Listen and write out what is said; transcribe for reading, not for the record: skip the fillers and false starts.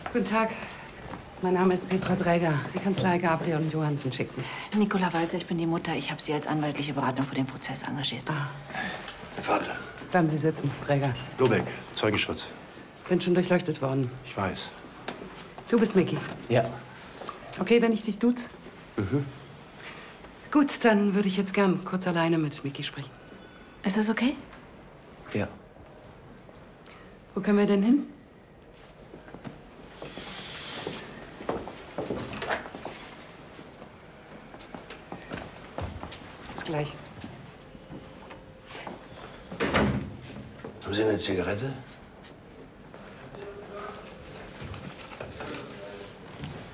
Guten Tag. Mein Name ist Petra Dräger. Die Kanzlei Gabriel und Johansen schickt mich. Nicola Walter, ich bin die Mutter. Ich habe Sie als anwaltliche Beratung für den Prozess engagiert. Ah. Der Vater. Bleiben Sie sitzen, Dräger. Lobeck, Zeugenschutz. Bin schon durchleuchtet worden. Ich weiß. Du bist Micky. Ja. Okay, wenn ich dich duze? Mhm. Gut, dann würde ich jetzt gern kurz alleine mit Micky sprechen. Ist das okay? Ja. Wo können wir denn hin? Bis gleich. Haben Sie eine Zigarette?